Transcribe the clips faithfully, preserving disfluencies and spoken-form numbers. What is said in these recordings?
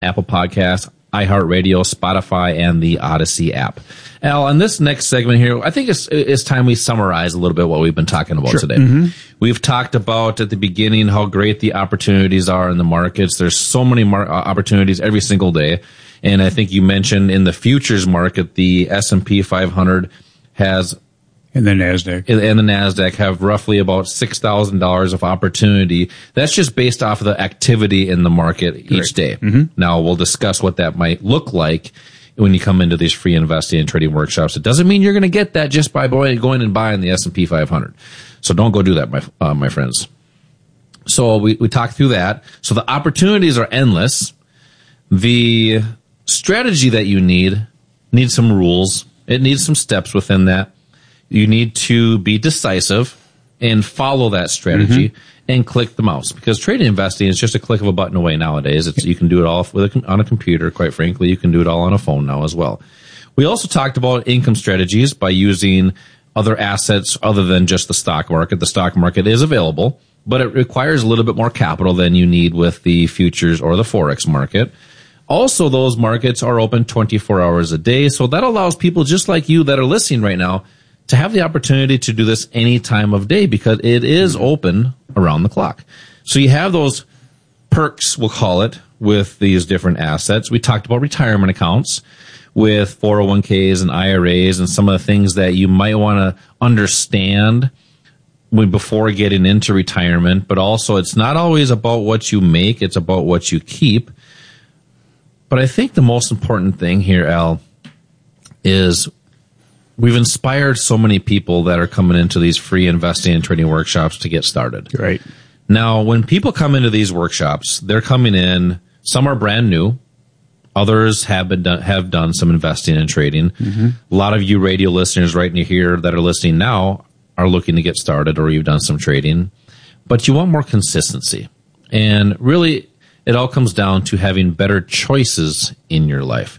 Apple Podcasts, iHeartRadio, Spotify, and the Odyssey app. Al, on this next segment here, I think it's, it's time we summarize a little bit what we've been talking about sure. today. Mm-hmm. We've talked about at the beginning how great the opportunities are in the markets. There's so many mar- opportunities every single day. And I think you mentioned in the futures market, the S and P five hundred has... And the NASDAQ. And the NASDAQ have roughly about six thousand dollars of opportunity. That's just based off of the activity in the market each Correct. day. Mm-hmm. Now, we'll discuss what that might look like when you come into these free investing and trading workshops. It doesn't mean you're going to get that just by going and buying the S and P five hundred. So don't go do that, my uh, my friends. So we, we talked through that. So the opportunities are endless. The strategy that you need needs some rules. It needs some steps within that. You need to be decisive and follow that strategy mm-hmm. and click the mouse, because trading investing is just a click of a button away nowadays. It's, you can do it all with a, on a computer. Quite frankly, you can do it all on a phone now as well. We also talked about income strategies by using other assets other than just the stock market. The stock market is available, but it requires a little bit more capital than you need with the futures or the Forex market. Also, those markets are open twenty-four hours a day. So that allows people just like you that are listening right now to have the opportunity to do this any time of day, because it is open around the clock. So you have those perks, we'll call it, with these different assets. We talked about retirement accounts with four oh one k's and I R As and some of the things that you might want to understand when before getting into retirement. But also, it's not always about what you make, it's about what you keep. But I think the most important thing here, Al, is we've inspired so many people that are coming into these free investing and trading workshops to get started. Right. Now, when people come into these workshops, they're coming in, some are brand new. Others have been done, have done some investing and trading. Mm-hmm. A lot of you radio listeners right here that are listening now are looking to get started, or you've done some trading, but you want more consistency. And really, it all comes down to having better choices in your life.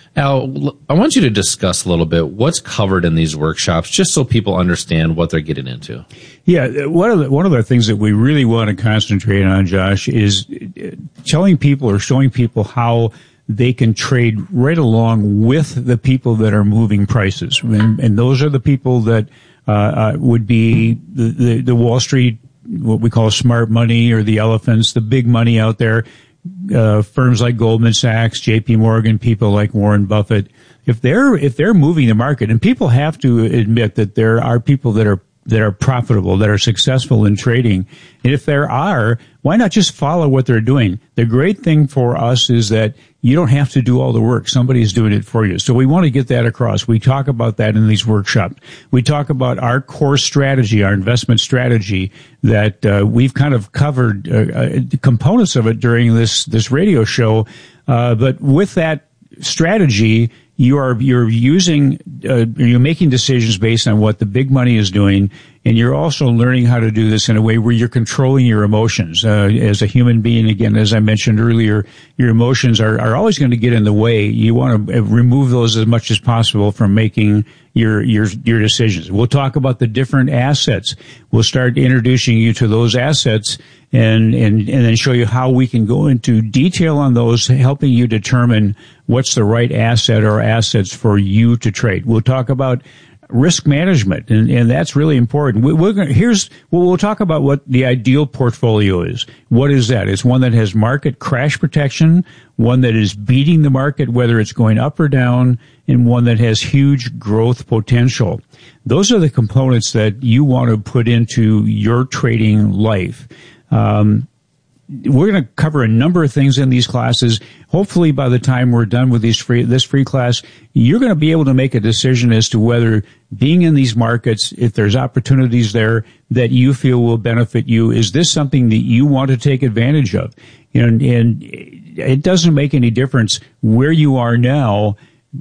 Al, I want you to discuss a little bit what's covered in these workshops, just so people understand what they're getting into. Yeah, one of the, one of the things that we really want to concentrate on, Josh, is telling people or showing people how they can trade right along with the people that are moving prices. And, and those are the people that uh, uh, would be the, the, the Wall Street, what we call smart money, or the elephants, the big money out there. Uh, firms like Goldman Sachs, J P Morgan, people like Warren Buffett, if they're if they're moving the market, and people have to admit that there are people that are that are profitable, that are successful in trading, and if there are, why not just follow what they're doing? The great thing for us is that you don't have to do all the work. Somebody's doing it for you. So we want to get that across. We talk about that in these workshops. We talk about our core strategy, our investment strategy, that uh, we've kind of covered uh, uh, components of it during this this radio show. Uh, but with that strategy, you are you're using uh, you're making decisions based on what the big money is doing, and you're also learning how to do this in a way where you're controlling your emotions. Uh, as a human being, again, as I mentioned earlier, your emotions are, are always going to get in the way. You want to remove those as much as possible from making your your your decisions. We'll talk about the different assets. We'll start introducing you to those assets, and and and then show you how we can go into detail on those, helping you determine what's the right asset or assets for you to trade. We'll talk about risk management, and, and that's really important. We, we're gonna, here's well, we'll talk about what the ideal portfolio is. What is that? It's one that has market crash protection, one that is beating the market, whether it's going up or down, and one that has huge growth potential. Those are the components that you want to put into your trading life. Um, We're going to cover a number of things in these classes. Hopefully, by the time we're done with these free, this free class, you're going to be able to make a decision as to whether being in these markets, if there's opportunities there that you feel will benefit you, is this something that you want to take advantage of? And, and it doesn't make any difference where you are now.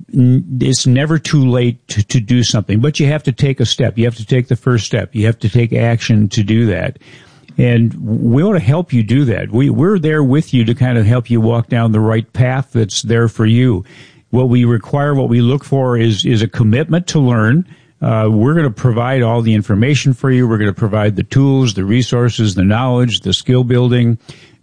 It's never too late to, to do something, but you have to take a step. You have to take the first step. You have to take action to do that. And we want to help you do that. We, we're there with you to kind of help you walk down the right path that's there for you. What we require, what we look for is, is a commitment to learn. Uh, we're going to provide all the information for you. We're going to provide the tools, the resources, the knowledge, the skill building.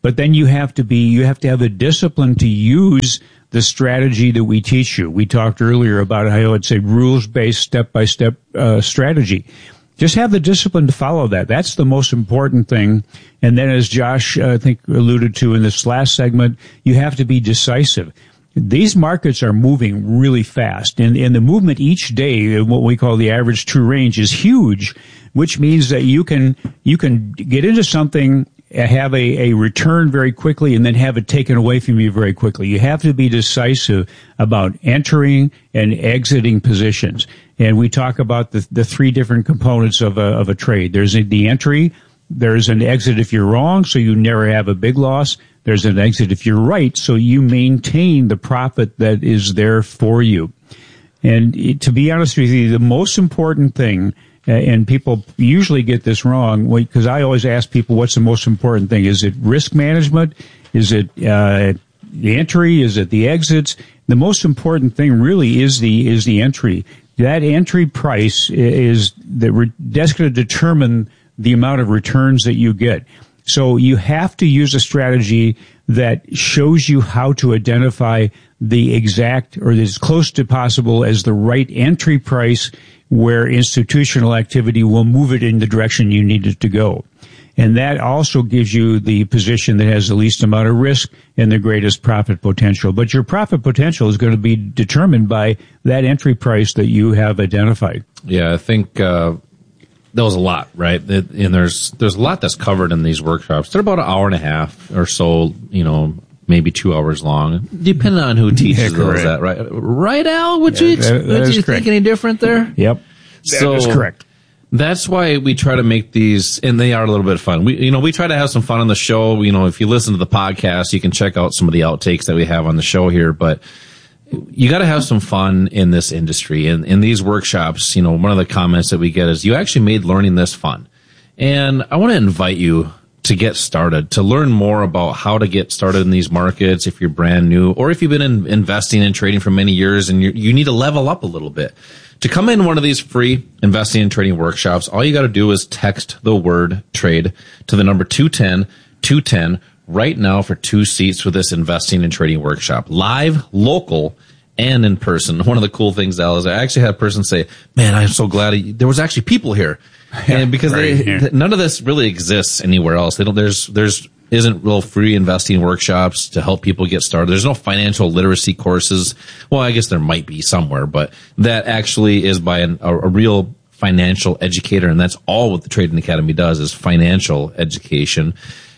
But then you have to be, you have to have the discipline to use the strategy that we teach you. We talked earlier about how it's a rules-based, step-by-step uh, strategy. Just have the discipline to follow that. That's the most important thing. And then, as Josh, uh, I think, alluded to in this last segment, you have to be decisive. These markets are moving really fast, and, and the movement each day, what we call the average true range, is huge, which means that you can you can get into something, have a, a return very quickly, and then have it taken away from you very quickly. You have to be decisive about entering and exiting positions. And we talk about the, the three different components of a, of a trade. There's the entry, there's an exit if you're wrong, so you never have a big loss. There's an exit if you're right, so you maintain the profit that is there for you. And it, to be honest with you, the most important thing, uh, and people usually get this wrong, because I always ask people, what's the most important thing? Is it risk management? Is it uh, the entry? Is it the exits? The most important thing really is the is the entry. That entry price is the re- that's going to determine the amount of returns that you get. So you have to use a strategy that shows you how to identify the exact, or as close to possible as the right entry price where institutional activity will move it in the direction you need it to go. And that also gives you the position that has the least amount of risk and the greatest profit potential. But your profit potential is going to be determined by that entry price that you have identified. Yeah, I think uh there was a lot, right? And there's there's a lot that's covered in these workshops. They're about an hour and a half or so, you know, maybe two hours long, depending on who teaches yeah, those. That right, right, Al? Would yeah, you that, that would you correct. think any different there? Yep, that so, is correct. That's why we try to make these, and they are a little bit fun. We, you know, we try to have some fun on the show. You know, if you listen to the podcast, you can check out some of the outtakes that we have on the show here, but you got to have some fun in this industry. And in these workshops, you know, one of the comments that we get is, you actually made learning this fun. And I want to invite you to get started, to learn more about how to get started in these markets if you're brand new, or if you've been in investing and trading for many years and you you need to level up a little bit. To come in one of these free investing and trading workshops, all you got to do is text the word trade to the number two ten two ten right now for two seats for this investing and trading workshop. Live, local, and in person. One of the cool things, Al, is I actually had a person say, man, I'm so glad he, there was actually people here. And because right, they, yeah. none of this really exists anywhere else. They don't, there's, there's, isn't real free investing workshops to help people get started. There's no financial literacy courses. Well, I guess there might be somewhere, but that actually is by an, a, a real financial educator. And that's all what the Trading Academy does, is financial education.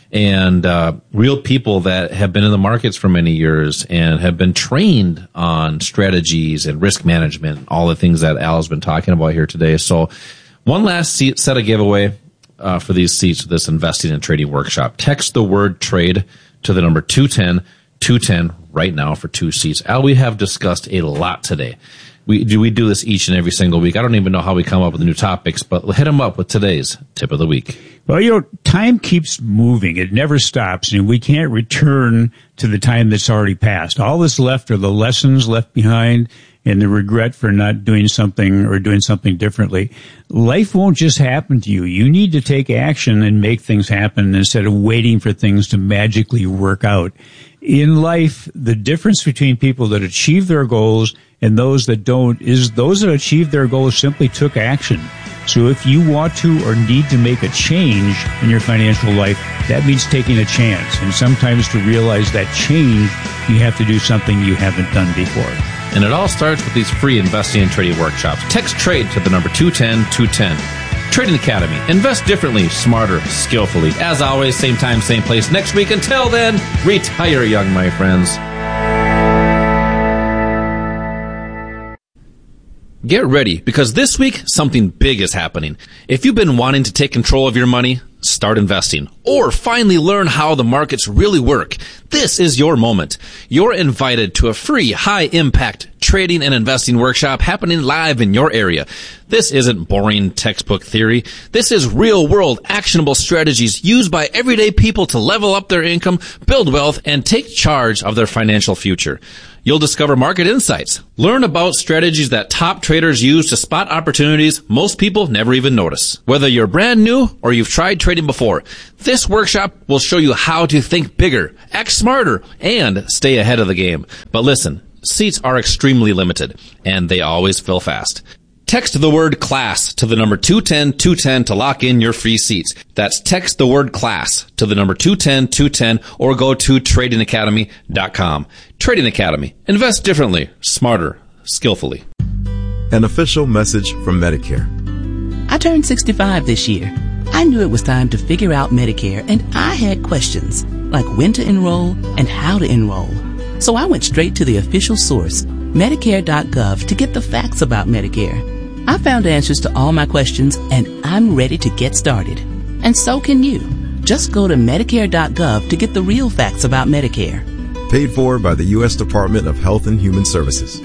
And uh, real people that have been in the markets for many years and have been trained on strategies and risk management, all the things that Al has been talking about here today. So one last seat, set of giveaway uh, for these seats for this investing and trading workshop. Text the word trade to the number two ten two ten right now for two seats. Al, we have discussed a lot today. We do we do this each and every single week. I don't even know how we come up with new topics, but hit them up with today's tip of the week. Well, you know, time keeps moving. It never stops. And we can't return to the time that's already passed. All that's left are the lessons left behind and the regret for not doing something or doing something differently. Life won't just happen to you. You need to take action and make things happen instead of waiting for things to magically work out. In life, the difference between people that achieve their goals and those that don't is those that achieve their goals simply took action. So if you want to or need to make a change in your financial life, that means taking a chance. And sometimes to realize that change, you have to do something you haven't done before. And it all starts with these free investing and trading workshops. Text trade to the number two ten two ten. Trading Academy. Invest differently, smarter, skillfully. As always, same time, same place next week. Until then, retire young, my friends. Get ready, because this week, something big is happening. If you've been wanting to take control of your money, start investing, or finally learn how the markets really work, this is your moment. You're invited to a free high-impact trading trading and investing workshop happening live in your area. This isn't boring textbook theory. This is real-world, actionable strategies used by everyday people to level up their income, build wealth, and take charge of their financial future. You'll discover market insights, learn about strategies that top traders use to spot opportunities most people never even notice. Whether you're brand new or you've tried trading before, this workshop will show you how to think bigger, act smarter, and stay ahead of the game. But listen, seats are extremely limited, and they always fill fast. Text the word CLASS to the number two ten two ten to lock in your free seats. That's text the word CLASS to the number two ten two ten or go to trading academy dot com. Trading Academy. Invest differently, smarter, skillfully. An official message from Medicare. I turned sixty-five this year. I knew it was time to figure out Medicare, and I had questions like when to enroll and how to enroll. So I went straight to the official source, Medicare dot gov, to get the facts about Medicare. I found answers to all my questions, and I'm ready to get started. And so can you. Just go to Medicare dot gov to get the real facts about Medicare. Paid for by the U S Department of Health and Human Services.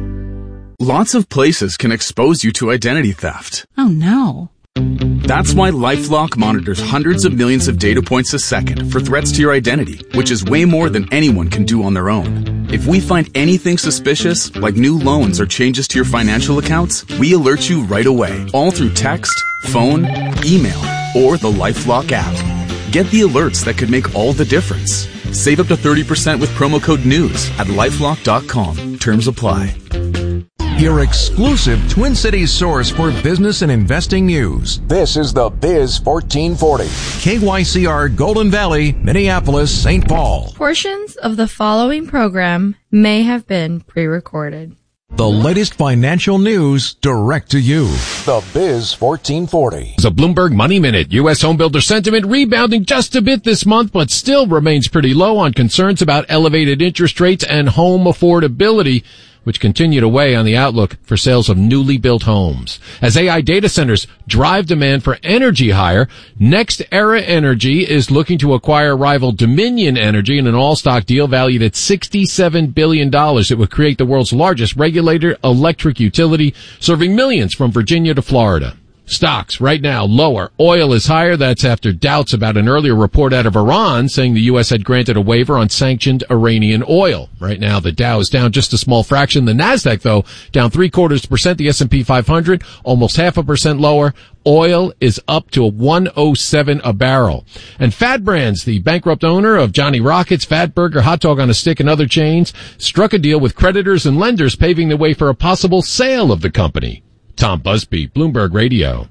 Lots of places can expose you to identity theft. Oh no. That's why LifeLock monitors hundreds of millions of data points a second for threats to your identity, which is way more than anyone can do on their own. If we find anything suspicious, like new loans or changes to your financial accounts, we alert you right away, all through text, phone, email, or the LifeLock app. Get the alerts that could make all the difference. Save up to thirty percent with promo code NEWS at lifelock dot com. Terms apply. Your exclusive Twin Cities source for business and investing news. This is the Biz fourteen forty. K Y C R Golden Valley, Minneapolis, Saint Paul. Portions of the following program may have been pre-recorded. The latest financial news direct to you. The Biz fourteen forty. It's a Bloomberg Money Minute. U S homebuilder sentiment rebounding just a bit this month, but still remains pretty low on concerns about elevated interest rates and home affordability, which continue to weigh on the outlook for sales of newly built homes. As A I data centers drive demand for energy higher, NextEra Energy is looking to acquire rival Dominion Energy in an all-stock deal valued at sixty-seven billion dollars. It would create the world's largest regulated electric utility, serving millions from Virginia to Florida. Stocks right now lower. Oil is higher. That's after doubts about an earlier report out of Iran saying the U S had granted a waiver on sanctioned Iranian oil. Right now the Dow is down just a small fraction. The Nasdaq, though, down three quarters percent. The S and P five hundred almost half a percent lower. Oil is up to one oh seven a barrel. And Fat Brands, the bankrupt owner of Johnny Rockets, Fatburger, Hot Dog on a Stick, and other chains, struck a deal with creditors and lenders, paving the way for a possible sale of the company. Tom Busby, Bloomberg Radio.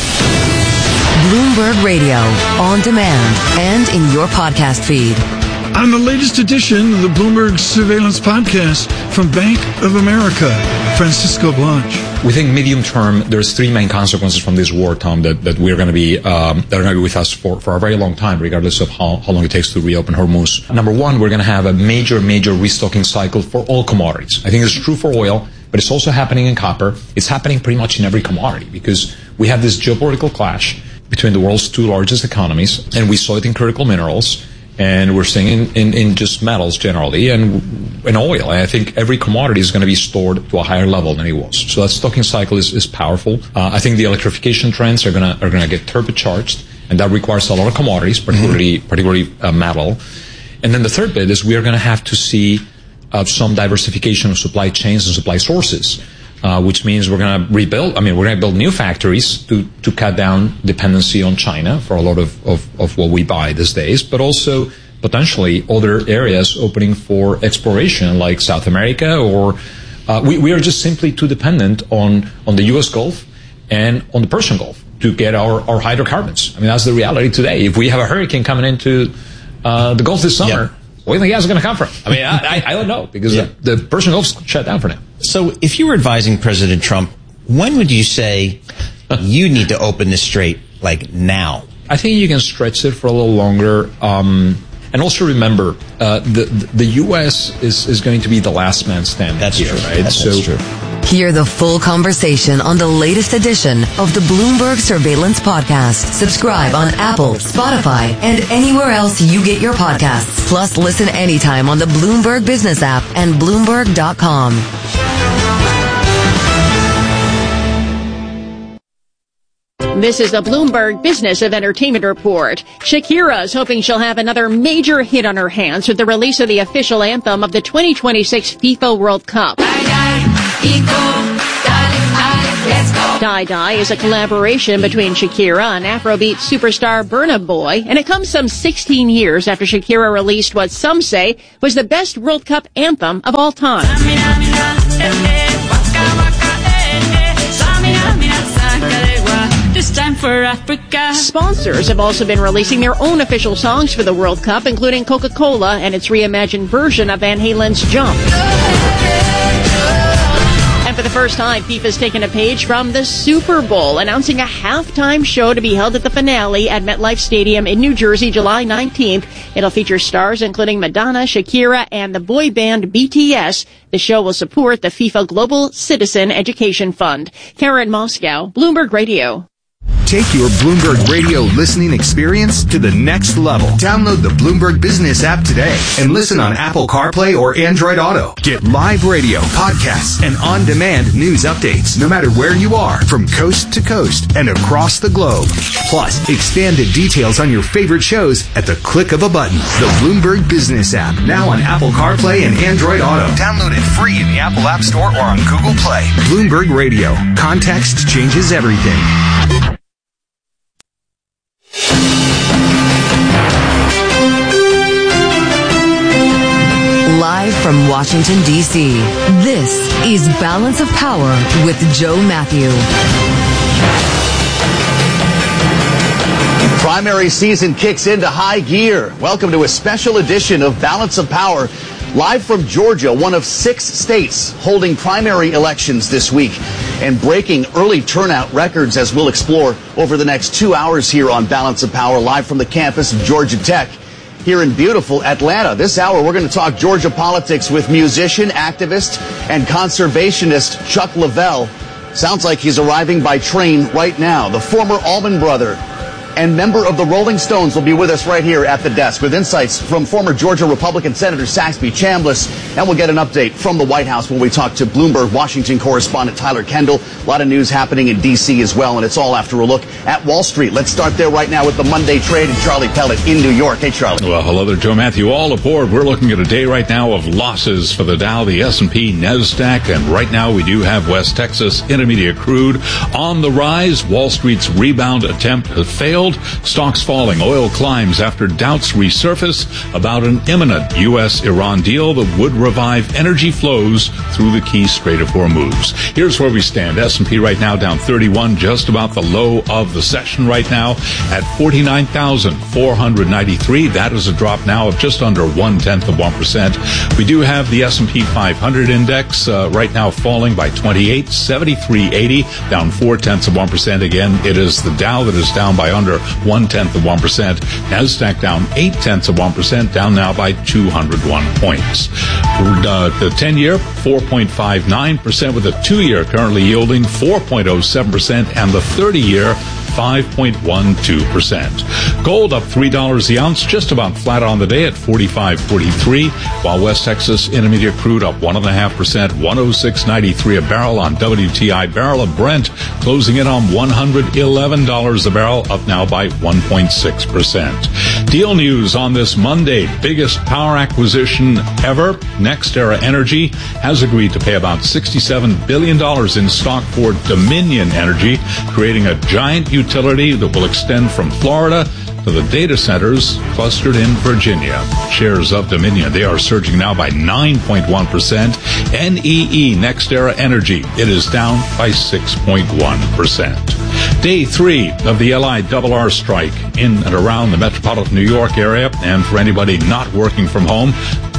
Bloomberg Radio, on demand and in your podcast feed. On the latest edition of the Bloomberg Surveillance Podcast from Bank of America, Francisco Blanche. We think medium term, there's three main consequences from this war, Tom, that, that we're going to be, um, that are going to be with us for, for a very long time, regardless of how, how long it takes to reopen Hormuz. Number one, we're going to have a major, major restocking cycle for all commodities. I think it's true for oil, but it's also happening in copper. It's happening pretty much in every commodity because we have this geopolitical clash between the world's two largest economies, and we saw it in critical minerals. And we're seeing in, in, in just metals generally and and oil. And I think every commodity is going to be stored to a higher level than it was. So that stocking cycle is, is powerful. Uh, I think the electrification trends are going to are going to get turbocharged, and that requires a lot of commodities, particularly mm-hmm. particularly uh, metal. And then the third bit is we are going to have to see uh, some diversification of supply chains and supply sources. Uh, which means we're going to rebuild, I mean, we're going to build new factories to, to cut down dependency on China for a lot of, of, of what we buy these days, but also potentially other areas opening for exploration like South America or, uh, we, we are just simply too dependent on, on the U S Gulf and on the Persian Gulf to get our, our hydrocarbons. I mean, that's the reality today. If we have a hurricane coming into, uh, the Gulf this summer, yeah. where do you think gas is going to come from? I mean, I, I, I don't know because yeah. the, the Persian Gulf's shut down for now. So if you were advising President Trump, when would you say you need to open this strait, like now? I think you can stretch it for a little longer. Um, and also remember, uh, the, the U S is, is going to be the last man standing that's here, true. right? That's, so, that's true. Hear the full conversation on the latest edition of the Bloomberg Surveillance Podcast. Subscribe on Apple, Spotify, and anywhere else you get your podcasts. Plus, listen anytime on the Bloomberg Business app and Bloomberg dot com. This is the Bloomberg Business of Entertainment Report. Shakira is hoping she'll have another major hit on her hands with the release of the official anthem of the twenty twenty-six FIFA World Cup. Die Die is a collaboration between Shakira and Afrobeat superstar Burna Boy, and it comes some sixteen years after Shakira released what some say was the best World Cup anthem of all time. This time for Africa. Sponsors have also been releasing their own official songs for the World Cup, including Coca-Cola and its reimagined version of Van Halen's Jump. And for the first time, FIFA's taken a page from the Super Bowl, announcing a halftime show to be held at the finale at MetLife Stadium in New Jersey, July nineteenth. It'll feature stars including Madonna, Shakira, and the boy band B T S. The show will support the FIFA Global Citizen Education Fund. Karen Moscow, Bloomberg Radio. Take your Bloomberg Radio listening experience to the next level. Download the Bloomberg Business app today and listen on Apple CarPlay or Android Auto. Get live radio, podcasts, and on-demand news updates no matter where you are, from coast to coast and across the globe. Plus, expanded details on your favorite shows at the click of a button. The Bloomberg Business app, now on Apple CarPlay and Android Auto. Download it free in the Apple App Store or on Google Play. Bloomberg Radio. Context changes everything. Live from Washington, D C, this is Balance of Power with Joe Matthew. Primary season kicks into high gear. Welcome to a special edition of Balance of Power, live from Georgia, one of six states holding primary elections this week and breaking early turnout records, as we'll explore over the next two hours here on Balance of Power, live from the campus of Georgia Tech here in beautiful Atlanta. This hour, we're going to talk Georgia politics with musician, activist, and conservationist Chuck Leavell. Sounds like he's arriving by train right now. The former Allman brother and member of the Rolling Stones will be with us right here at the desk with insights from former Georgia Republican Senator Saxby Chambliss, and we'll get an update from the White House when we talk to Bloomberg Washington correspondent Tyler Kendall. A lot of news happening in D C as well, and it's all after a look at Wall Street. Let's start there right now with the Monday trade and Charlie Pellet in New York. Hey, Charlie. Well, hello there, Joe Matthew. All aboard. We're looking at a day right now of losses for the Dow, the S and P, NASDAQ, and right now we do have West Texas Intermediate crude on the rise. Wall Street's rebound attempt has failed. Stocks falling. Oil climbs after doubts resurface about an imminent U S Iran deal that would revive energy flows through the key Strait of Hormuz. Here's where we stand. S and P right now down thirty-one, just about the low of the session right now at forty-nine thousand four hundred ninety-three. That is a drop now of just under one-tenth of one percent. We do have the S and P five hundred index uh, right now falling by twenty-eight, seventy-three eighty, down four-tenths of one percent. Again, it is the Dow that is down by under one-tenth of one percent. NASDAQ down eight-tenths of one percent, down now by two hundred one points. Uh, the ten-year, four point five nine percent, with a two-year currently yielding four point oh seven percent, and the thirty-year, five point one two percent. Gold up three dollars the ounce, just about flat on the day at forty-five forty-three, while West Texas Intermediate crude up one point five percent, one oh six ninety-three a barrel on W T I. Barrel of Brent closing in on one hundred eleven dollars a barrel, up now by one point six percent. Deal news on this Monday. Biggest power acquisition ever. NextEra Energy has agreed to pay about sixty-seven billion dollars in stock for Dominion Energy, creating a giant utility that will extend from Florida to the data centers clustered in Virginia. Shares of Dominion, they are surging now by nine point one percent. N E E, NextEra Energy, it is down by six point one percent. Day three of the L I R R strike in and around the metropolitan New York area, and for anybody not working from home,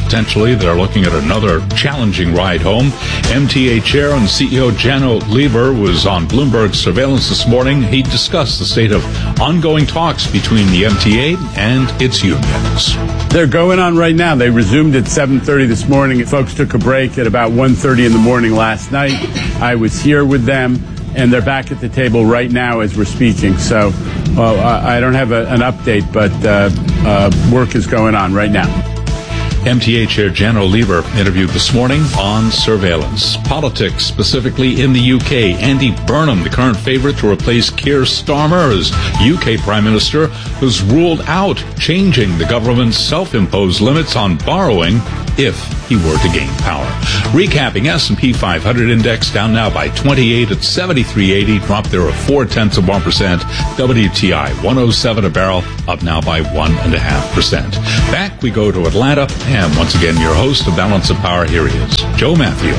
potentially they're looking at another challenging ride home. M T A Chair and C E O Janno Lieber was on Bloomberg Surveillance this morning. He discussed the state of ongoing talks between the M T A and its unions. They're going on right now. They resumed at seven thirty this morning. Folks took a break at about one thirty in the morning last night. I was here with them, and they're back at the table right now as we're speaking. So well, I don't have a, an update, but uh, uh, work is going on right now. M T A Chair Janno Lieber interviewed this morning on Surveillance. Politics, specifically in the U K. Andy Burnham, the current favorite to replace Keir Starmer as U K Prime Minister, has ruled out changing the government's self-imposed limits on borrowing if he were to gain power. Recapping, S and P five hundred index down now by twenty-eight at seventy-three eighty, dropped there of four-tenths of one percent. W T I one oh seven a barrel, up now by one point five percent. Back we go to Atlanta, and once again your host of Balance of Power, here he is, Joe Matthew.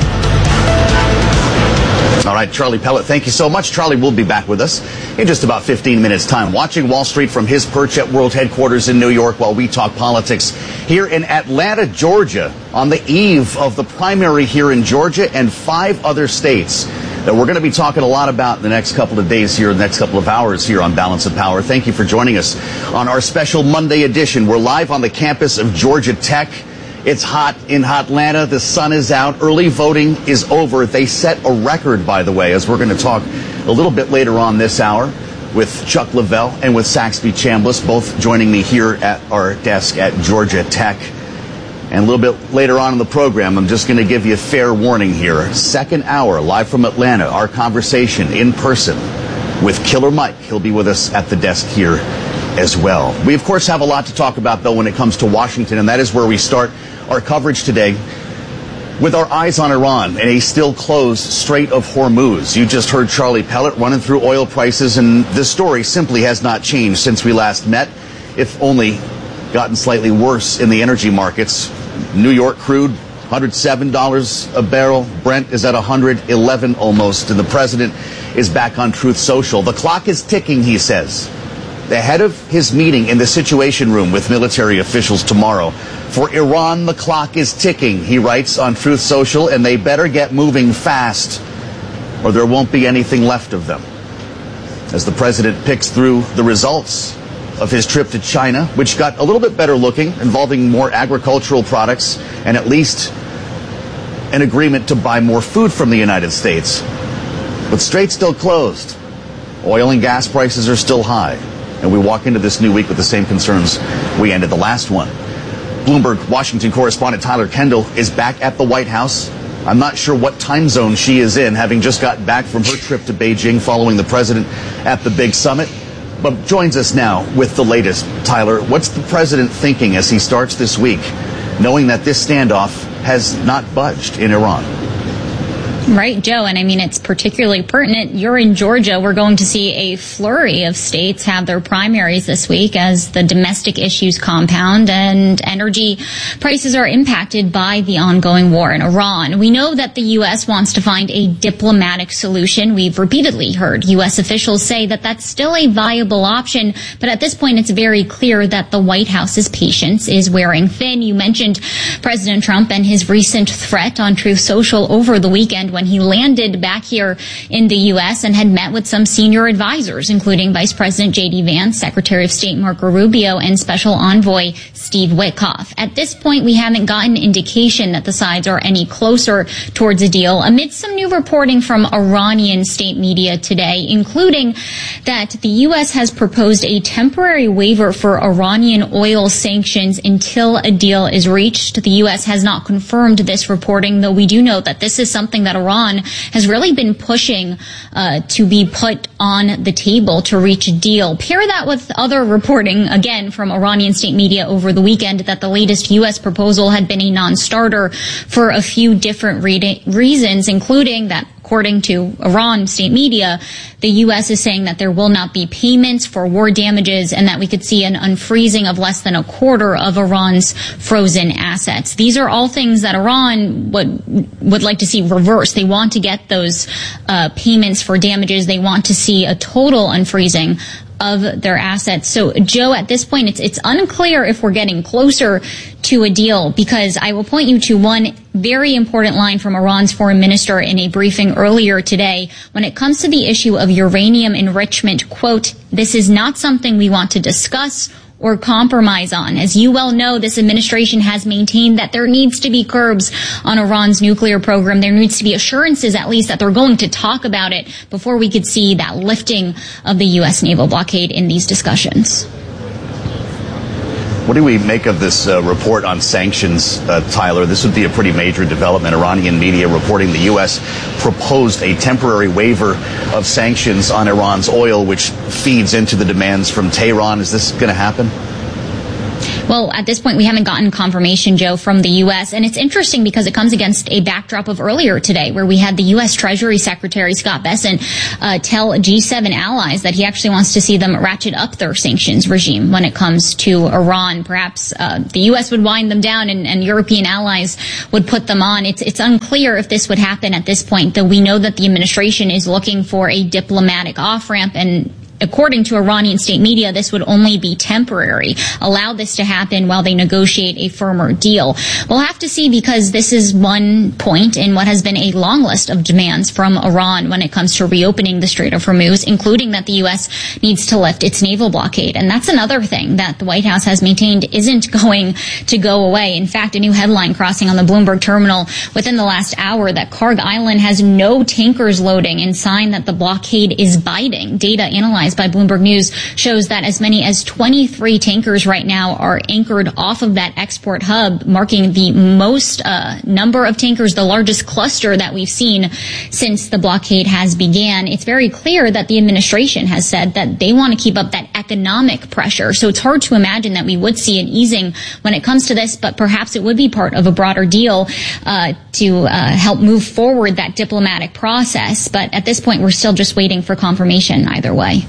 All right, Charlie Pellet, thank you so much. Charlie will be back with us in just about fifteen minutes' time, watching Wall Street from his perch at World Headquarters in New York while we talk politics here in Atlanta, Georgia, on the eve of the primary here in Georgia and five other states that we're going to be talking a lot about in the next couple of days here, the next couple of hours here on Balance of Power. Thank you for joining us on our special Monday edition. We're live on the campus of Georgia Tech. It's hot in Hotlanta. The sun is out. Early voting is over. They set a record, by the way, as we're going to talk a little bit later on this hour with Chuck Lavelle and with Saxby Chambliss, both joining me here at our desk at Georgia Tech. And a little bit later on in the program, I'm just going to give you a fair warning here. Second hour, live from Atlanta, our conversation in person with Killer Mike. He'll be with us at the desk here as well. We, of course, have a lot to talk about, though, when it comes to Washington, and that is where we start our coverage today with our eyes on Iran and a still closed Strait of Hormuz. You just heard Charlie Pellet running through oil prices, and this story simply has not changed since we last met, if only gotten slightly worse in the energy markets. New York crude, one hundred seven dollars a barrel. Brent is at one hundred eleven almost, and the president is back on Truth Social. The clock is ticking, he says. The head of his meeting in the Situation Room with military officials tomorrow. For Iran, the clock is ticking, he writes on Truth Social, and they better get moving fast or there won't be anything left of them. As the president picks through the results of his trip to China, which got a little bit better looking, involving more agricultural products and at least an agreement to buy more food from the United States. But Strait's still closed. Oil and gas prices are still high. And we walk into this new week with the same concerns we ended the last one. Bloomberg Washington correspondent Tyler Kendall is back at the White House. I'm not sure what time zone she is in, having just gotten back from her trip to Beijing following the president at the big summit. But joins us now with the latest. Tyler, what's the president thinking as he starts this week, knowing that this standoff has not budged in Iran? Right, Joe. And I mean, it's particularly pertinent. You're in Georgia. We're going to see a flurry of states have their primaries this week as the domestic issues compound and energy prices are impacted by the ongoing war in Iran. We know that the U S wants to find a diplomatic solution. We've repeatedly heard U S officials say that that's still a viable option. But at this point, it's very clear that the White House's patience is wearing thin. You mentioned President Trump and his recent threat on Truth Social over the weekend when he landed back here in the U S and had met with some senior advisors, including Vice President J D Vance, Secretary of State Marco Rubio, and Special Envoy Steve Witkoff. At this point, we haven't gotten indication that the sides are any closer towards a deal, amidst some new reporting from Iranian state media today, including that the U S has proposed a temporary waiver for Iranian oil sanctions until a deal is reached. The U S has not confirmed this reporting, though we do know that this is something that Iran has really been pushing uh, to be put on the table to reach a deal. Pair that with other reporting, again, from Iranian state media over the weekend that the latest U S proposal had been a non-starter for a few different re- reasons, including that, according to Iran state media, the U S is saying that there will not be payments for war damages and that we could see an unfreezing of less than a quarter of Iran's frozen assets. These are all things that Iran would, would like to see reversed. They want to get those uh, payments for damages. They want to see a total unfreezing of their assets. So, Joe, at this point, it's it's unclear if we're getting closer to a deal, because I will point you to one very important line from Iran's foreign minister in a briefing earlier today. When it comes to the issue of uranium enrichment, quote, "This is not something we want to discuss or compromise on. As you well know, this administration has maintained that there needs to be curbs on Iran's nuclear program. There needs to be assurances, at least, that they're going to talk about it before we could see that lifting of the U S naval blockade in these discussions." What do we make of this uh, report on sanctions, uh, Tyler? This would be a pretty major development. Iranian media reporting the U S proposed a temporary waiver of sanctions on Iran's oil, which feeds into the demands from Tehran. Is this going to happen? Well, at this point, we haven't gotten confirmation, Joe, from the U S. And it's interesting because it comes against a backdrop of earlier today, where we had the U S Treasury Secretary Scott Bessent uh, tell G seven allies that he actually wants to see them ratchet up their sanctions regime when it comes to Iran. Perhaps uh, the U S would wind them down and, and European allies would put them on. It's, it's unclear if this would happen at this point, though we know that the administration is looking for a diplomatic off-ramp, and according to Iranian state media, this would only be temporary. Allow this to happen while they negotiate a firmer deal. We'll have to see, because this is one point in what has been a long list of demands from Iran when it comes to reopening the Strait of Hormuz, including that the U S needs to lift its naval blockade. And that's another thing that the White House has maintained isn't going to go away. In fact, a new headline crossing on the Bloomberg terminal within the last hour that Karg Island has no tankers loading, in sign that the blockade is biting. Data analyzed by Bloomberg News shows that as many as twenty-three tankers right now are anchored off of that export hub, marking the most uh, number of tankers, the largest cluster that we've seen since the blockade has began. It's very clear that the administration has said that they want to keep up that economic pressure. So it's hard to imagine that we would see an easing when it comes to this, but perhaps it would be part of a broader deal uh, to uh, help move forward that diplomatic process. But at this point, we're still just waiting for confirmation either way.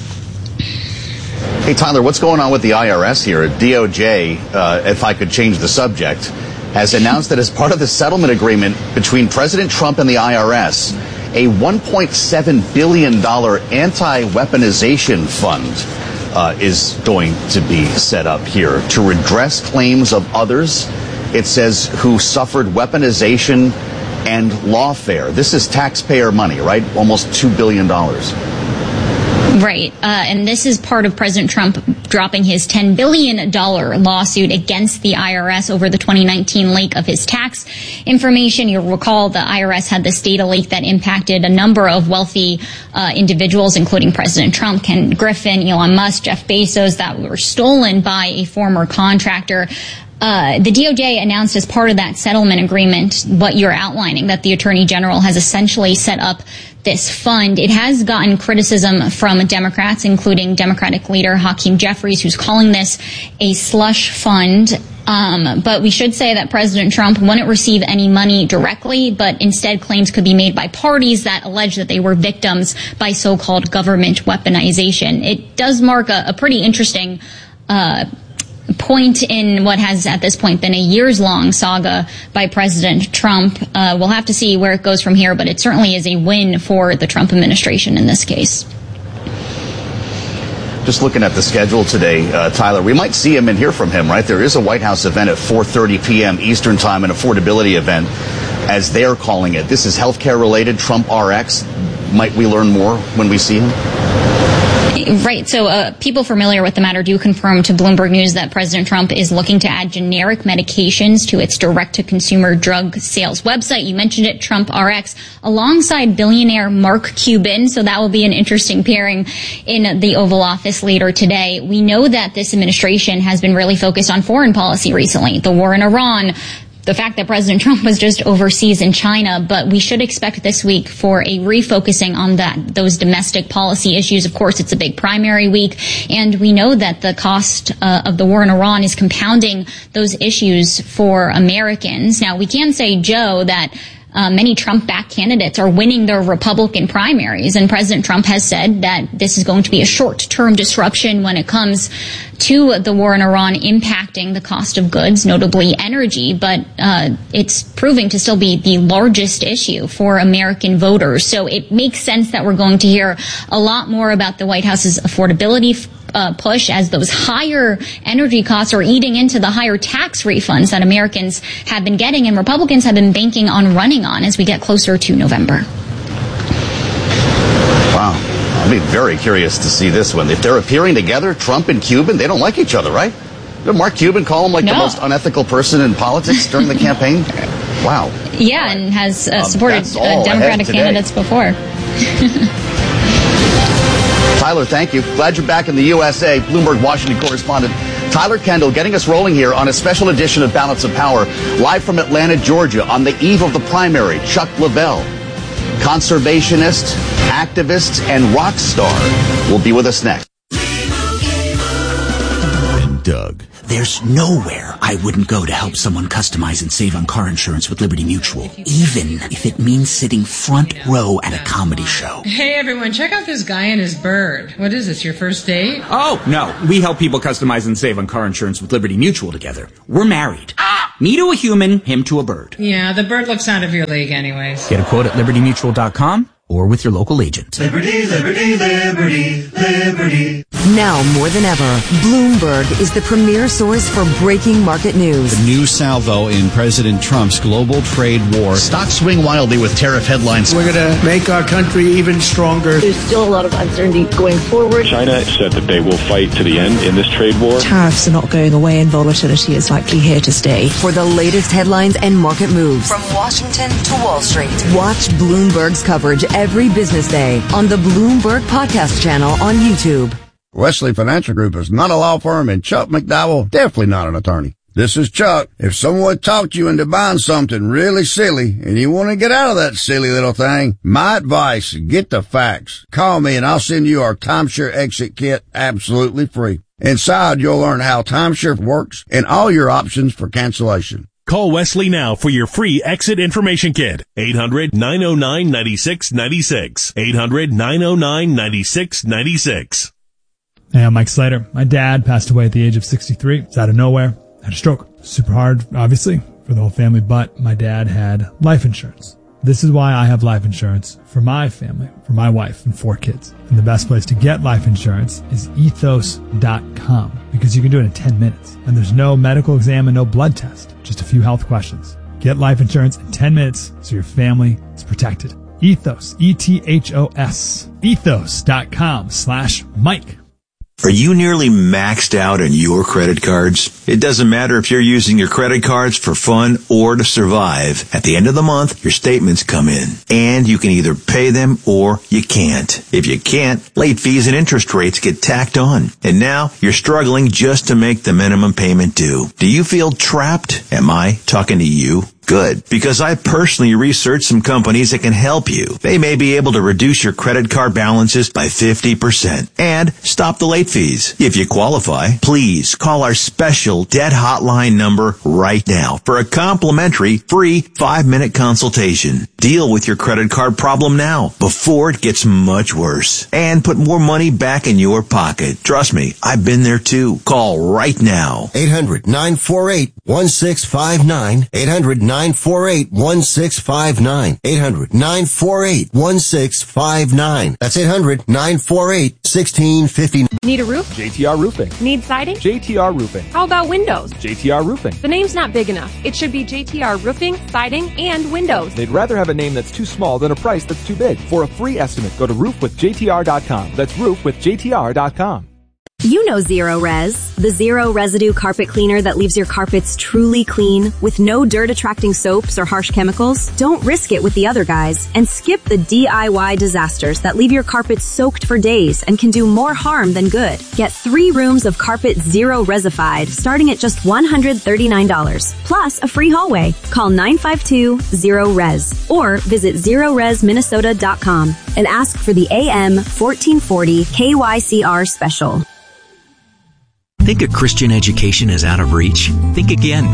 Hey, Tyler, what's going on with the I R S here? D O J, uh, if I could change the subject, has announced that as part of the settlement agreement between President Trump and the I R S, a one point seven billion dollars anti-weaponization fund uh, is going to be set up here to redress claims of others, it says, who suffered weaponization and lawfare. This is taxpayer money, right? Almost two billion dollars. Right. Uh, and this is part of President Trump dropping his ten billion dollars lawsuit against the I R S over the twenty nineteen leak of his tax information. You'll recall the I R S had this data leak that impacted a number of wealthy uh, individuals, including President Trump, Ken Griffin, Elon Musk, Jeff Bezos, that were stolen by a former contractor. Uh, the D O J announced as part of that settlement agreement what you're outlining, that the Attorney General has essentially set up this fund. It has gotten criticism from Democrats, including Democratic leader Hakeem Jeffries, who's calling this a slush fund. Um, but we should say that President Trump wouldn't receive any money directly, but instead claims could be made by parties that allege that they were victims by so-called government weaponization. It does mark a, a pretty interesting uh point in what has at this point been a years-long saga by President Trump. Uh, we'll have to see where it goes from here, but it certainly is a win for the Trump administration in this case. Just looking at the schedule today, uh, Tyler, we might see him and hear from him, right? There is a White House event at four thirty p.m. Eastern Time, an affordability event, as they're calling it. This is healthcare related, Trump R X. Might we learn more when we see him? Right. So uh, people familiar with the matter do confirm to Bloomberg News that President Trump is looking to add generic medications to its direct-to-consumer drug sales website. You mentioned it, Trump R X, alongside billionaire Mark Cuban. So that will be an interesting pairing in the Oval Office later today. We know that this administration has been really focused on foreign policy recently, the war in Iran, the fact that President Trump was just overseas in China, but we should expect this week for a refocusing on that, those domestic policy issues. Of course, it's a big primary week, and we know that the cost uh, of the war in Iran is compounding those issues for Americans. Now, we can say, Joe, that uh, many Trump-backed candidates are winning their Republican primaries. And President Trump has said that this is going to be a short-term disruption when it comes to the war in Iran impacting the cost of goods, notably energy. But uh, it's proving to still be the largest issue for American voters. So it makes sense that we're going to hear a lot more about the White House's affordability uh, push as those higher energy costs are eating into the higher tax refunds that Americans have been getting and Republicans have been banking on running on as we get closer to November. Wow. I'll be very curious to see this one. If they're appearing together, Trump and Cuban, they don't like each other, right? Did Mark Cuban call him like no. the most unethical person in politics during the campaign? Wow. Yeah, right. and has uh, supported um, uh, Democratic candidates before. Tyler, thank you. Glad you're back in the U S A. Bloomberg Washington correspondent Tyler Kendall getting us rolling here on a special edition of Balance of Power, live from Atlanta, Georgia, on the eve of the primary. Chuck Lavelle, conservationist, activist, and rock star, will be with us next. And Doug. There's nowhere I wouldn't go to help someone customize and save on car insurance with Liberty Mutual, even if it means sitting front row at a comedy show. Hey everyone, check out this guy and his bird. What is this, your first date? Oh, no. We help people customize and save on car insurance with Liberty Mutual together. We're married. Ah! Me to a human, him to a bird. Yeah, the bird looks out of your league anyways. Get a quote at liberty mutual dot com or with your local agent. Liberty, liberty, liberty, liberty. Now more than ever, Bloomberg is the premier source for breaking market news. The new salvo in President Trump's global trade war. Stocks swing wildly with tariff headlines. We're going to make our country even stronger. There's still a lot of uncertainty going forward. China said that they will fight to the end in this trade war. Tariffs are not going away and volatility is likely here to stay. For the latest headlines and market moves from Washington to Wall Street, watch Bloomberg's coverage every business day on the Bloomberg Podcast channel on YouTube. Wesley Financial Group is not a law firm, and Chuck McDowell definitely not an attorney. This is Chuck. If someone talked you into buying something really silly and you want to get out of that silly little thing, my advice, get the facts. Call me and I'll send you our timeshare exit kit absolutely free. Inside, you'll learn how timeshare works and all your options for cancellation. Call Wesley now for your free exit information kit. eight hundred, nine oh nine, nine six nine six. eight hundred, nine oh nine, nine six nine six. Hey, I'm Mike Slater. My dad passed away at the age of sixty-three. It's out of nowhere. Had a stroke. Super hard, obviously, for the whole family, but my dad had life insurance. This is why I have life insurance for my family, for my wife and four kids. And the best place to get life insurance is ethos dot com because you can do it in ten minutes. And there's no medical exam and no blood test, just a few health questions. Get life insurance in ten minutes so your family is protected. Ethos, E T H O S, ethos dot com slash Mike. Are you nearly maxed out on your credit cards? It doesn't matter if you're using your credit cards for fun or to survive. At the end of the month, your statements come in, and you can either pay them or you can't. If you can't, late fees and interest rates get tacked on. And now you're struggling just to make the minimum payment due. Do you feel trapped? Am I talking to you? Good, because I personally researched some companies that can help you. They may be able to reduce your credit card balances by fifty percent and stop the late fees. If you qualify, please call our special debt hotline number right now for a complimentary free five-minute consultation. Deal with your credit card problem now before it gets much worse and put more money back in your pocket. Trust me, I've been there too. Call right now. eight hundred, nine four eight, one six five nine. eight hundred, nine four eight, one six five nine. eight hundred, nine four eight, one six five nine. That's eight hundred, nine four eight, one six five nine. Need a roof? J T R Roofing. Need siding? J T R Roofing. How about windows? J T R Roofing. The name's not big enough. It should be J T R Roofing, Siding, and Windows. They'd rather have a name that's too small than a price that's too big. For a free estimate, go to roof with J T R dot com. That's roof with J T R dot com. You know Zero Res, the zero residue carpet cleaner that leaves your carpets truly clean with no dirt attracting soaps or harsh chemicals. Don't risk it with the other guys and skip the D I Y disasters that leave your carpets soaked for days and can do more harm than good. Get three rooms of carpet zero resified starting at just one hundred thirty-nine dollars plus a free hallway. Call nine five two, zero res or visit zero res minnesota dot com and ask for the A M fourteen forty K Y C R special. Think a Christian education is out of reach? Think again.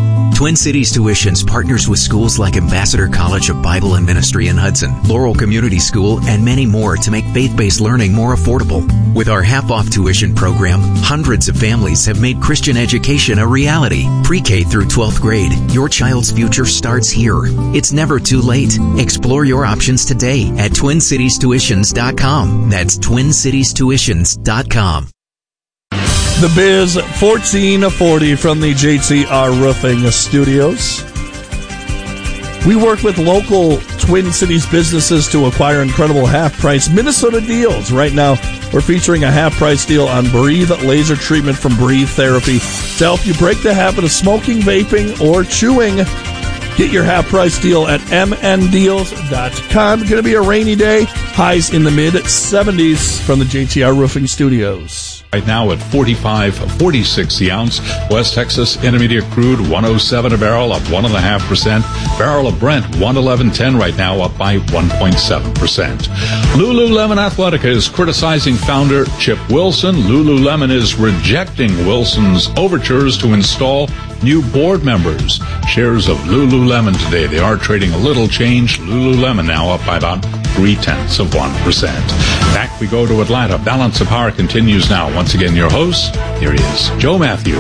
Twin Cities Tuitions partners with schools like Ambassador College of Bible and Ministry in Hudson, Laurel Community School, and many more to make faith-based learning more affordable. With our half-off tuition program, hundreds of families have made Christian education a reality. Pre-K through twelfth grade, your child's future starts here. It's never too late. Explore your options today at twin cities tuitions dot com. That's twin cities tuitions dot com. The Biz fourteen forty from the J T R Roofing Studios. We work with local Twin Cities businesses to acquire incredible half-price Minnesota deals. Right now, we're featuring a half-price deal on Breathe laser treatment from Breathe Therapy to help you break the habit of smoking, vaping, or chewing. Get your half-price deal at m n deals dot com. It's going to be a rainy day. Highs in the mid-seventies from the J T R Roofing Studios. Right now at forty-five forty-six the ounce. West Texas Intermediate Crude one oh seven a barrel, up one point five percent. Barrel of Brent one eleven ten right now, up by one point seven percent. Lululemon Athletica is criticizing founder Chip Wilson. Lululemon is rejecting Wilson's overtures to install new board members. Shares of Lululemon today, they are trading a little change. Lululemon now up by about three-tenths of one percent. Back we go to Atlanta. Balance of Power continues now. Once again, your host, here he is, Joe Matthew.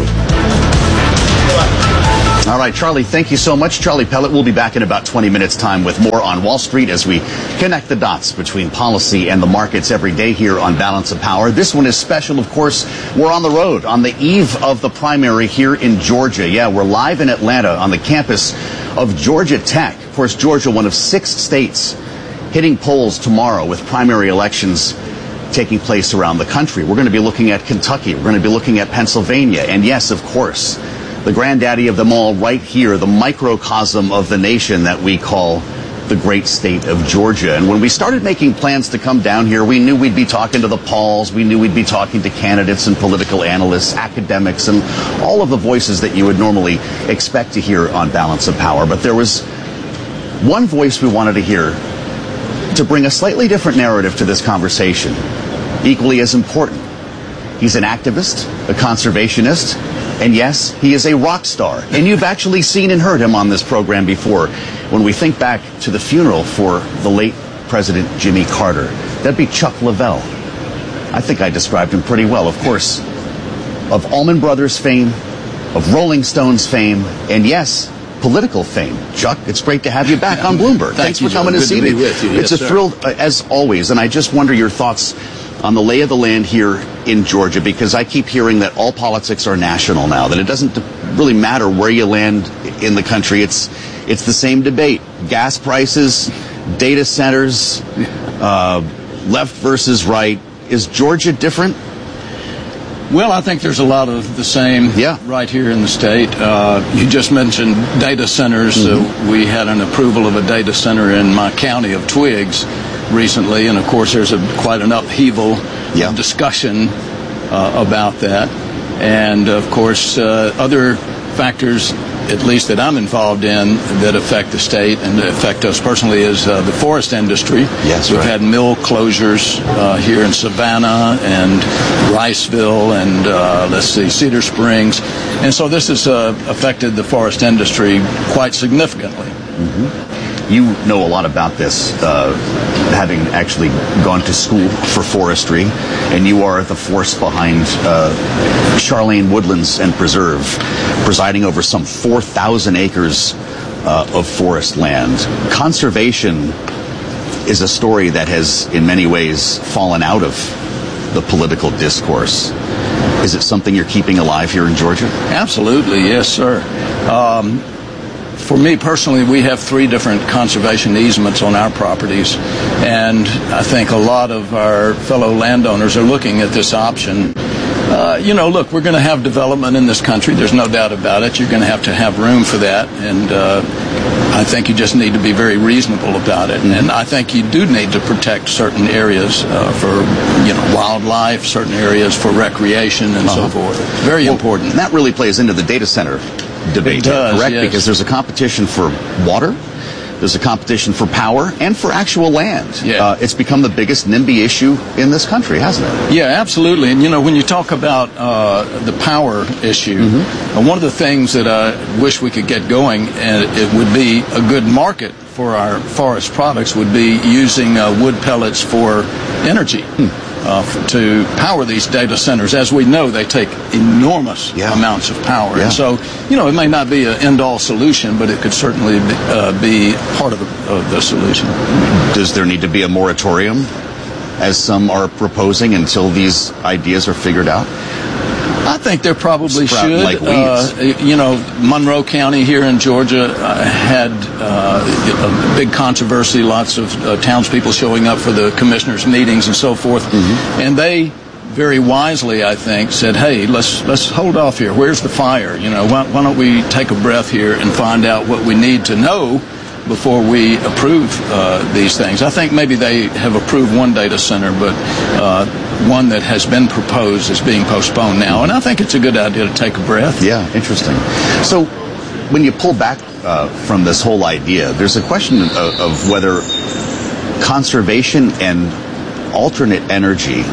All right, Charlie, thank you so much. Charlie Pellet will be back in about twenty minutes' time with more on Wall Street as we connect the dots between policy and the markets every day here on Balance of Power. This one is special, of course. We're on the road on the eve of the primary here in Georgia. Yeah, we're live in Atlanta on the campus of Georgia Tech. Of course, Georgia, one of six states hitting polls tomorrow with primary elections taking place around the country. We're going to be looking at Kentucky. We're going to be looking at Pennsylvania. And yes, of course, the granddaddy of them all right here, the microcosm of the nation that we call the great state of Georgia. And when we started making plans to come down here, we knew we'd be talking to the Pauls. We knew we'd be talking to candidates and political analysts, academics, and all of the voices that you would normally expect to hear on Balance of Power. But there was one voice we wanted to hear to bring a slightly different narrative to this conversation, equally as important. He's an activist, a conservationist, and yes, he is a rock star. And you've actually seen and heard him on this program before. When we think back to the funeral for the late President Jimmy Carter, that'd be Chuck Leavell. I think I described him pretty well. Of course, of Allman Brothers fame, of Rolling Stones fame, and yes, political fame. Chuck, it's great to have you back on Bloomberg. Thank Thanks you, for coming Joe. to see Good me. to be with you. It's Yes, a sir. thrill, uh, as always, and I just wonder your thoughts on the lay of the land here in Georgia, because I keep hearing that all politics are national now, that it doesn't really matter where you land in the country. It's it's the same debate. Gas prices, data centers, uh, left versus right. Is Georgia different? Well, I think there's a lot of the same yeah. right here in the state. Uh, you just mentioned data centers. Mm-hmm. Uh, we had an approval of a data center in my county of Twiggs recently, and of course there's a, quite an upheaval yeah. discussion uh, about that. And of course uh, other factors, at least that I'm involved in, that affect the state and that affect us personally is uh, the forest industry. Yes, We've right. had mill closures uh, here in Savannah and Riceville and, uh, let's see, Cedar Springs. And so this has uh, affected the forest industry quite significantly. Mm-hmm. You know a lot about this, uh, having actually gone to school for forestry, and you are the force behind uh, Charlene Woodlands and Preserve, presiding over some four thousand acres uh, of forest land. Conservation is a story that has, in many ways, fallen out of the political discourse. Is it something you're keeping alive here in Georgia? Absolutely, yes, sir. Um, For me personally, we have three different conservation easements on our properties, and I think a lot of our fellow landowners are looking at this option. Uh, you know, look, we're going to have development in this country. There's no doubt about it. You're going to have to have room for that, and uh, I think you just need to be very reasonable about it. And I think you do need to protect certain areas uh, for, you know, wildlife, certain areas for recreation and Uh-huh. so forth. Very Well, important. And that really plays into the data center debate, It does, correct? yes. Because there's a competition for water There's a competition for power and for actual land. Yeah. Uh, it's become the biggest NIMBY issue in this country, hasn't it? Yeah, absolutely. And, you know, when you talk about uh, the power issue, mm-hmm. uh, one of the things that I wish we could get going, and it would be a good market for our forest products, would be using uh, wood pellets for energy. Hmm. Uh, f- to power these data centers. As we know, they take enormous yeah. amounts of power. Yeah. And so, you know, it may not be an end-all solution, but it could certainly be, uh, be part of the, of the solution. Does there need to be a moratorium, as some are proposing, until these ideas are figured out? I think there probably Sprout should. like weeds. Uh, you know, Monroe County here in Georgia uh, had uh, a big controversy, lots of uh, townspeople showing up for the commissioners' meetings and so forth. Mm-hmm. And they very wisely, I think, said, hey, let's let's hold off here. Where's the fire? You know, why, why don't we take a breath here and find out what we need to know before we approve uh, these things. I think maybe they have approved one data center, but uh, one that has been proposed is being postponed now. And I think it's a good idea to take a breath. Yeah, interesting. So when you pull back uh, from this whole idea, there's a question of, of whether conservation and alternate energy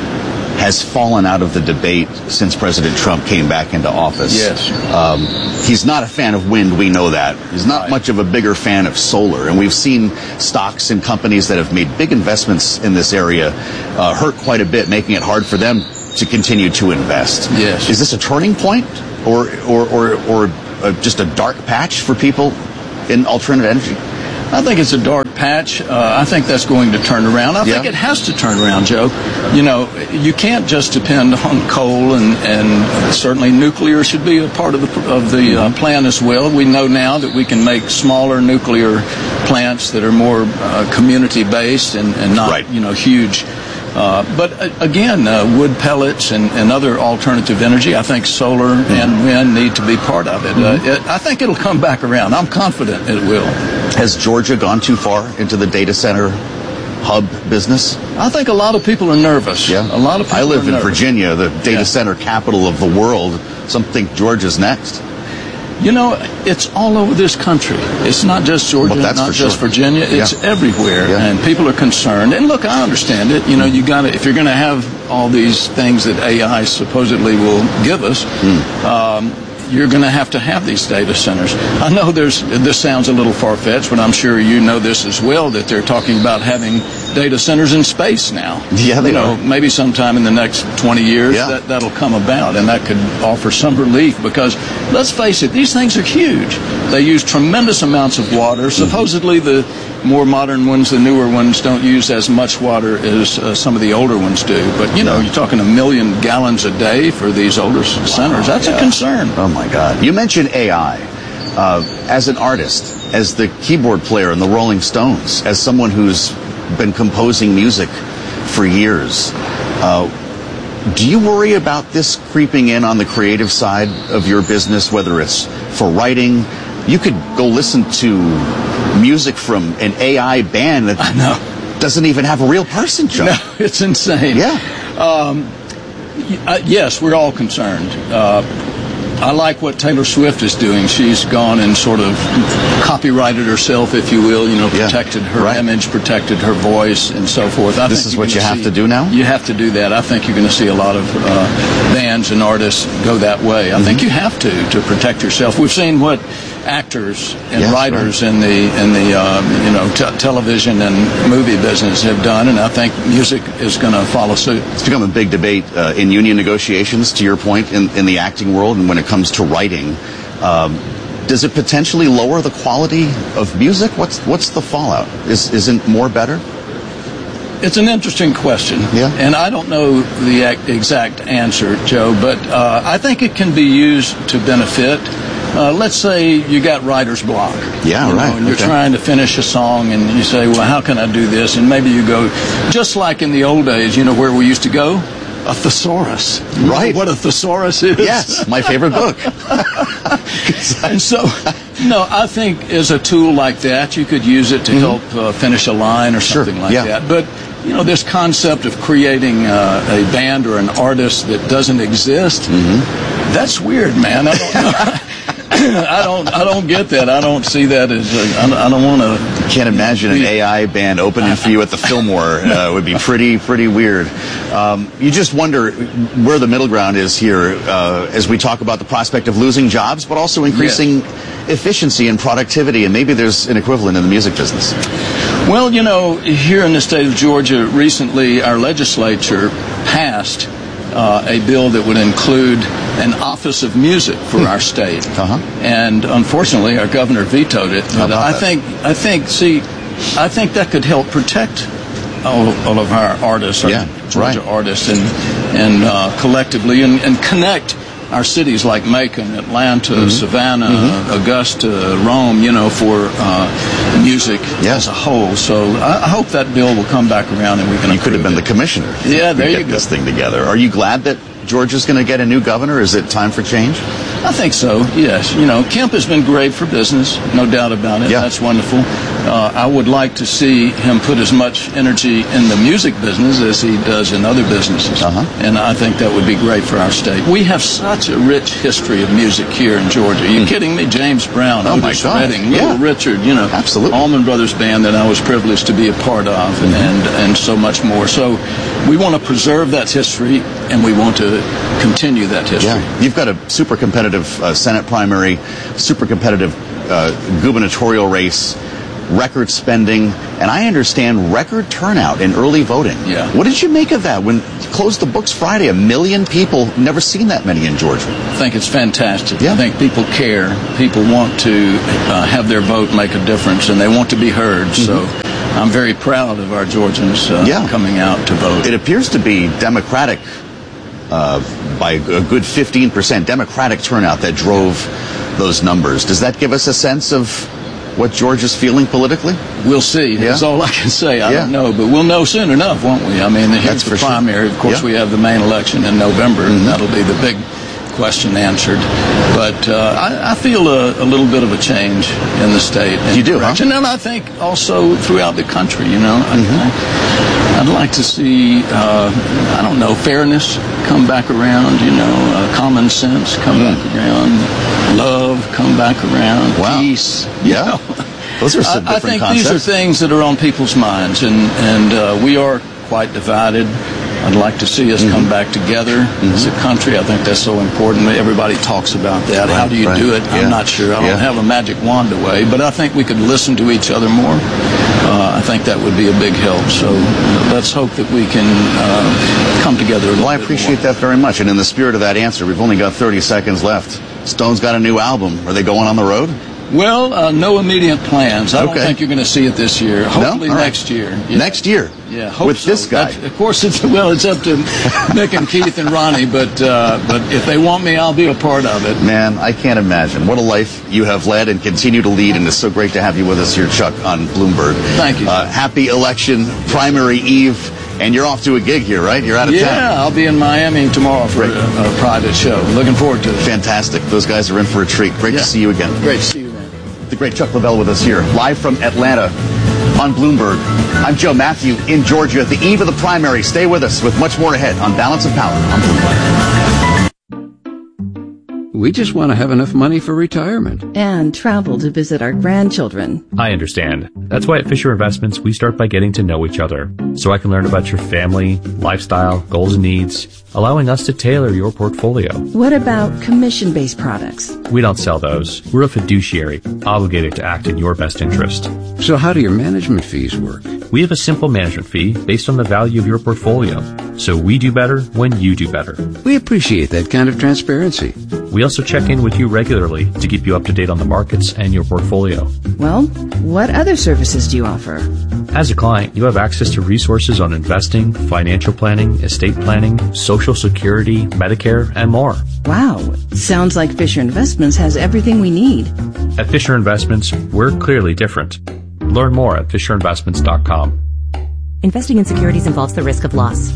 has fallen out of the debate since President Trump came back into office. Yes. Um, he's not a fan of wind, we know that. He's not right. much of a bigger fan of solar. And we've seen stocks and companies that have made big investments in this area uh, hurt quite a bit, making it hard for them to continue to invest. Yes. Is this a turning point or, or, or, or uh, just a dark patch for people in alternative energy? I think it's a dark patch. Uh, I think that's going to turn around. I yeah. think it has to turn around, Joe. You know, you can't just depend on coal, and, and certainly nuclear should be a part of the of the uh, plan as well. We know now that we can make smaller nuclear plants that are more uh, community-based and, and not, right. you know, huge. Uh, but uh, again, uh, wood pellets and, and other alternative energy, I think solar mm-hmm. and wind need to be part of it. Mm-hmm. Uh, it. I think it'll come back around. I'm confident it will. Has Georgia gone too far into the data center hub business? I think a lot of people are nervous. Yeah. A lot of people I live are in nervous. Virginia, the data yeah. center capital of the world. Some think Georgia's next. You know, it's all over this country. It's not just Georgia, well, that's not for just sure. Virginia. It's yeah. everywhere, yeah. and people are concerned. And look, I understand it. You know, you got to if you're going to have all these things that A I supposedly will give us. Mm. Um, You're going to have to have these data centers. I know there's. This sounds a little far-fetched, but I'm sure you know this as well, that they're talking about having data centers in space now. Yeah, they you know, are. Maybe sometime in the next twenty years yeah. that, that'll come about, and that could offer some relief because, let's face it, these things are huge. They use tremendous amounts of water. Supposedly the more modern ones, the newer ones, don't use as much water as uh, some of the older ones do. But, you know, you're talking a million gallons a day for these older centers. That's yeah. a concern. Oh, my God. You mentioned A I. Uh, as an artist, as the keyboard player in the Rolling Stones, as someone who's been composing music for years, uh, do you worry about this creeping in on the creative side of your business, whether it's for writing? You could go listen to music from an A I band that I know. doesn't even have a real person, Joe. No, it's insane. Yeah. Um, uh, yes, we're all concerned. Uh, I like what Taylor Swift is doing. She's gone and sort of copyrighted herself, if you will, you know, protected yeah, her right. image, protected her voice, and so forth. I this think is what you have see, to do now? You have to do that. I think you're going to see a lot of uh, bands and artists go that way. I mm-hmm. think you have to, to protect yourself. We've seen what actors and yes, writers right. in the in the um, you know t- television and movie business have done, and I think music is going to follow suit. It's become a big debate uh, in union negotiations, to your point, in, in the acting world, and when it comes to writing. Um, does it potentially lower the quality of music? What's what's the fallout? Is isn't more better? It's an interesting question, yeah. and I don't know the exact answer, Joe, but uh, I think it can be used to benefit. Uh, let's say you got writer's block. Yeah, you know, right. And you're okay. trying to finish a song, and you say, well, how can I do this? And maybe you go, just like in the old days, you know, where we used to go? A thesaurus. You right. know what a thesaurus is? Yes, my favorite book. And so, no, I think as a tool like that, you could use it to mm-hmm. help uh, finish a line or something sure. like yeah. that. But, you know, this concept of creating uh, a band or an artist that doesn't exist, mm-hmm. that's weird, man. I don't know. I don't. I don't get that. I don't see that as. A, I don't want to. Can't imagine an A I band opening for you at the Fillmore. Uh, would be pretty, pretty weird. Um, you just wonder where the middle ground is here uh, as we talk about the prospect of losing jobs, but also increasing yes. efficiency and productivity. And maybe there's an equivalent in the music business. Well, you know, here in the state of Georgia, recently our legislature passed uh, a bill that would include an Office of Music for our state, uh-huh. and unfortunately, our governor vetoed it. But I that? think, I think, see, I think that could help protect all, all of our artists, our yeah, Georgia right. artists, and and uh, collectively, and, and connect our cities like Macon, Atlanta, mm-hmm. Savannah, mm-hmm. Augusta, Rome, you know, for uh, music yeah. as a whole. So I, I hope that bill will come back around and we can. You could have been it. the commissioner. Yeah, there you get go. This thing together. Are you glad that Georgia's going to get a new governor? Is it time for change? I think so, yes. You know, Kemp has been great for business, no doubt about it. Yeah. That's wonderful. Uh, I would like to see him put as much energy in the music business as he does in other businesses. Uh-huh. And I think that would be great for our state. We have such a rich history of music here in Georgia. Are you mm. kidding me? James Brown, oh Otis Redding, yeah. Little Richard, you know. Absolutely. Allman Brothers Band that I was privileged to be a part of, and, mm-hmm. and, and so much more. So we want to preserve that history, and we want to continue that history. Yeah. You've got a super competitive uh, Senate primary, super competitive uh, gubernatorial race, record spending, and I understand record turnout in early voting. Yeah. What did you make of that? When you closed the books Friday, a million people, never seen that many in Georgia. I think it's fantastic. Yeah. I think people care. People want to uh, have their vote make a difference, and they want to be heard. Mm-hmm. So I'm very proud of our Georgians uh, yeah. coming out to vote. It appears to be Democratic uh, by a good fifteen percent Democratic turnout that drove those numbers. Does that give us a sense of what Georgia's feeling politically? We'll see. That's yeah. all I can say. I yeah. don't know, but we'll know soon enough, won't we? I mean, here's the primary. Sure. Of course, yeah. we have the main election in November, mm-hmm. and that'll be the big question answered. But uh, I, I feel a, a little bit of a change in the state. You do, huh? And then I think also throughout the country, you know. Mm-hmm. I, I'd like to see, uh, I don't know, fairness come back around, you know, uh, common sense come mm. back around, love come back around, wow. peace. Yeah. Know. Those are some I, different I think concepts. These are things that are on people's minds, and, and uh, we are quite divided. I'd like to see us mm-hmm. come back together mm-hmm. as a country. I think that's so important. Everybody talks about that. Right, How do you right. do it? Yeah. I'm not sure. I don't yeah. have a magic wand away, but I think we could listen to each other more. Uh, I think that would be a big help. So uh, let's hope that we can uh, come together a little Well, I bit appreciate more. that very much. And in the spirit of that answer, we've only got thirty seconds left. Stone's got a new album. Are they going on the road? Well, uh, no immediate plans. I okay. don't think you're going to see it this year. Hopefully no? right. next year. Yeah. Next year? Yeah, hope with so. this guy. That's, of course, it's well, it's up to Nick and Keith and Ronnie, but uh, but if they want me, I'll be a part of it. Man, I can't imagine what a life you have led and continue to lead, and it's so great to have you with us here, Chuck, on Bloomberg. Thank you. Uh, happy election primary eve, and you're off to a gig here, right? You're out of yeah, town. Yeah, I'll be in Miami tomorrow for a, a private show. Looking forward to it. Fantastic. Those guys are in for a treat. Great yeah. to see you again. Great to see you, man. The great Chuck Leavell with us here, live from Atlanta on Bloomberg. I'm Joe Matthew in Georgia at the eve of the primary. Stay with us with much more ahead on Balance of Power on Bloomberg. We just want to have enough money for retirement. And travel to visit our grandchildren. I understand. That's why at Fisher Investments, we start by getting to know each other. So I can learn about your family, lifestyle, goals and needs, allowing us to tailor your portfolio. What about commission-based products? We don't sell those. We're a fiduciary, obligated to act in your best interest. So how do your management fees work? We have a simple management fee based on the value of your portfolio. So we do better when you do better. We appreciate that kind of transparency. We also check in with you regularly to keep you up to date on the markets and your portfolio. Well, what other services do you offer? As a client, you have access to resources on investing, financial planning, estate planning, Social Security, Medicare, and more. Wow. Sounds like Fisher Investments has everything we need. At Fisher Investments, we're clearly different. Learn more at fisher investments dot com. Investing in securities involves the risk of loss.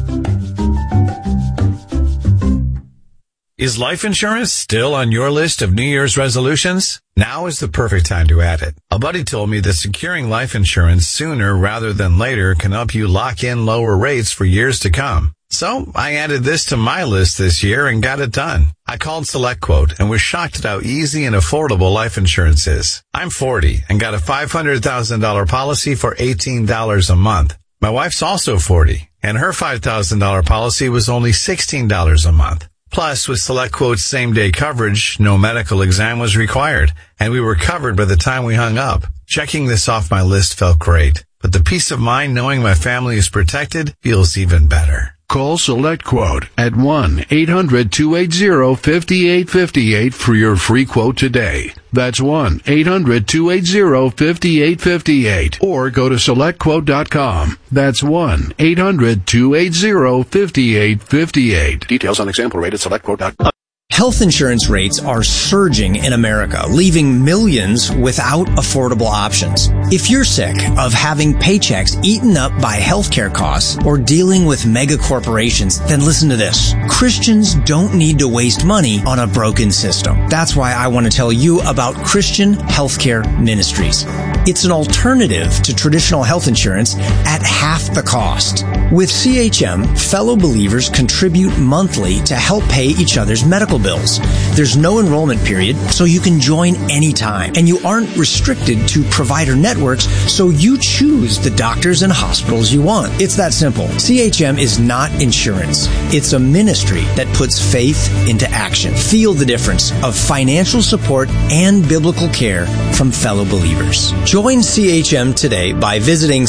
Is life insurance still on your list of New Year's resolutions? Now is the perfect time to add it. A buddy told me that securing life insurance sooner rather than later can help you lock in lower rates for years to come. So I added this to my list this year and got it done. I called SelectQuote and was shocked at how easy and affordable life insurance is. I'm forty and got a five hundred thousand dollars policy for eighteen dollars a month. My wife's also forty and her five thousand dollars policy was only sixteen dollars a month. Plus, with SelectQuote's same-day coverage, no medical exam was required, and we were covered by the time we hung up. Checking this off my list felt great, but the peace of mind knowing my family is protected feels even better. Call SelectQuote at one eight hundred two eight zero five eight five eight for your free quote today. That's one eight hundred two eight zero five eight five eight. Or go to select quote dot com. That's one eight hundred two eight zero five eight five eight. Details on example rate at select quote dot com. Health insurance rates are surging in America, leaving millions without affordable options. If you're sick of having paychecks eaten up by healthcare costs or dealing with mega corporations, then listen to this. Christians don't need to waste money on a broken system. That's why I want to tell you about Christian Healthcare Ministries. It's an alternative to traditional health insurance at half the cost. With C H M, fellow believers contribute monthly to help pay each other's medical bills. There's no enrollment period, so you can join anytime. And you aren't restricted to provider networks, so you choose the doctors and hospitals you want. It's that simple. C H M is not insurance. It's a ministry that puts faith into action. Feel the difference of financial support and biblical care from fellow believers. Join C H M today by visiting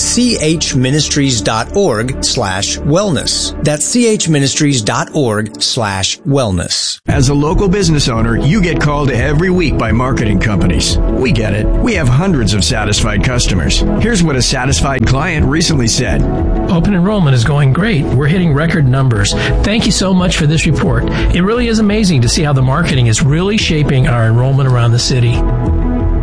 chministries.org slash wellness. That's chministries.org slash wellness. As a local business owner, you get called every week by marketing companies. We get it. We have hundreds of satisfied customers. Here's what a satisfied client recently said. Open enrollment is going great. We're hitting record numbers. Thank you so much for this report. It really is amazing to see how the marketing is really shaping our enrollment around the city.